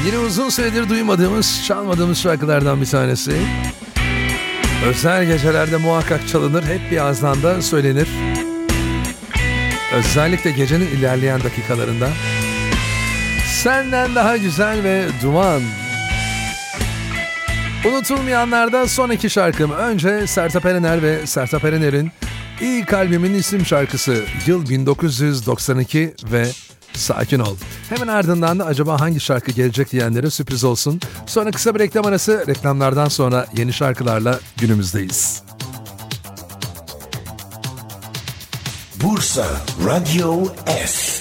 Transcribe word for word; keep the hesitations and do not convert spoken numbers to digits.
Yine uzun süredir duymadığımız, çalmadığımız şarkılardan bir tanesi. Özel gecelerde muhakkak çalınır, hep bir ağızdan da söylenir. Özellikle gecenin ilerleyen dakikalarında. Senden Daha Güzel ve Duman. Unutulmayanlardan son iki şarkım. Önce Sertab Erener ve Sertab Erener'in İyi Kalbimin isim şarkısı. Yıl bin dokuz yüz doksan iki ve Sakin Ol. Hemen ardından da acaba hangi şarkı gelecek diyenlere sürpriz olsun. Sonra kısa bir reklam arası, reklamlardan sonra yeni şarkılarla günümüzdeyiz. Bursa Radyo S